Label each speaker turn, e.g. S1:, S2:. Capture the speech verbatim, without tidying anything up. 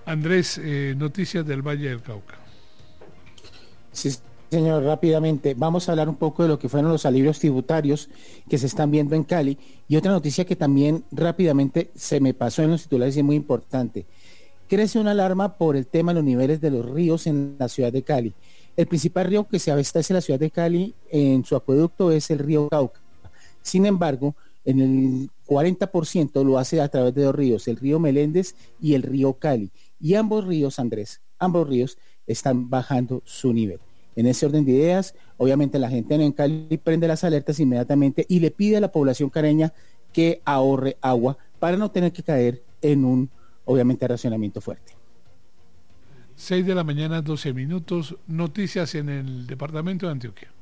S1: Andrés, eh, noticias del Valle del Cauca.
S2: Sí, señor, rápidamente. Vamos a hablar un poco de lo que fueron los alivios tributarios que se están viendo en Cali. Y otra noticia que también rápidamente se me pasó en los titulares y es muy importante. Crece una alarma por el tema de los niveles de los ríos en la ciudad de Cali. El principal río que se abastece en la ciudad de Cali en su acueducto es el río Cauca. Sin embargo, en el cuarenta por ciento lo hace a través de dos ríos, el río Meléndez y el río Cali. Y ambos ríos, Andrés, ambos ríos están bajando su nivel. En ese orden de ideas, obviamente la gente en Cali prende las alertas inmediatamente y le pide a la población caleña que ahorre agua para no tener que caer en un, obviamente, racionamiento fuerte.
S1: seis de la mañana, doce minutos, noticias en el departamento de Antioquia.